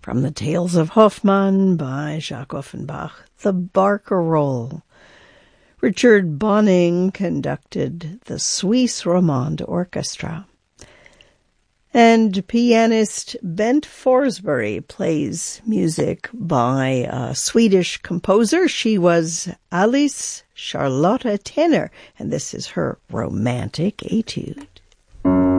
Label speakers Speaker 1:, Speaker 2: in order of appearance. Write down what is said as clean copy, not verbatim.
Speaker 1: From the Tales of Hoffmann by Jacques Offenbach, the Barcarolle. Richard Bonynge conducted the Suisse Romande Orchestra. And pianist Bent Forsberg plays music by a Swedish composer. She was Alice Charlotta Tenner, and this is her romantic etude.